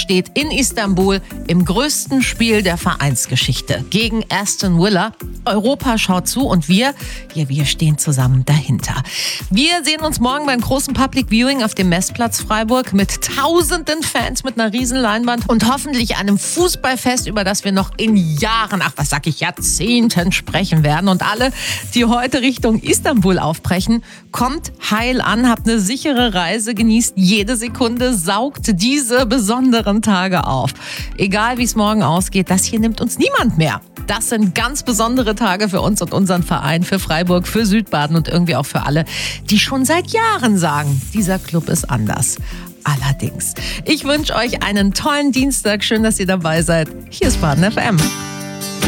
steht in Istanbul im größten Spiel der Vereinsgeschichte gegen Aston Villa. Europa schaut zu und wir stehen zusammen dahinter. Wir sehen uns morgen beim großen Public Viewing auf dem Messplatz Freiburg mit tausenden Fans, mit einer riesen Leinwand und hoffentlich einem Fußballfest, über das wir noch in Jahren, Jahrzehnten sprechen werden. Und alle, die heute Richtung Istanbul aufbrechen, kommt heil an, habt eine sichere Reise, genießt jede Sekunde, saugt diese besonderen Tage auf. Egal wie es morgen ausgeht, das hier nimmt uns niemand mehr. Das sind ganz besondere Tage für uns und unseren Verein, für Freiburg, für Südbaden und irgendwie auch für alle, die schon seit Jahren sagen, dieser Club ist anders. Allerdings. Ich wünsche euch einen tollen Dienstag. Schön, dass ihr dabei seid. Hier ist Baden FM.